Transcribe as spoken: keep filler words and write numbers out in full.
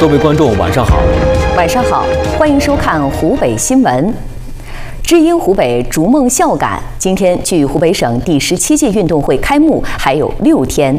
各位观众，晚上好。 晚上好，欢迎收看湖北新闻。知音湖北，逐梦效感。今天距湖北省第十七届运动会开幕还有六天，